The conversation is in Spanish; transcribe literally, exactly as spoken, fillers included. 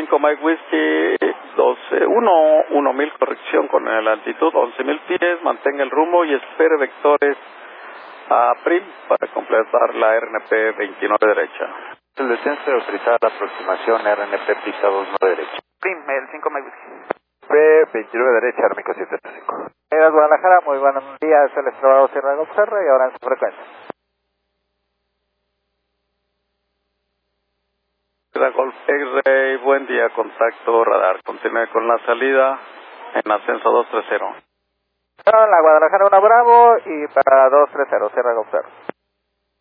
cinco Mike Whiskey, doce, uno, uno mil, corrección con la altitud, once mil pies, mantenga el rumbo y espere vectores a Prim para completar la R N P veintinueve derecha. El descenso de autorizar la aproximación R N P pista veintinueve derecha. Prim, el cinco Mike Whiskey. P veintinueve derecha, Armico siete cinco. Eras Guadalajara, muy buenos días, el Estrabado Sierra Golf Cerro y ahora en su frecuencia. Golf X-Ray, buen día, contacto radar, continúe con la salida en ascenso dos tres cero. La Guadalajara uno Bravo y para dos tres cero, Sierra Golf Cerro.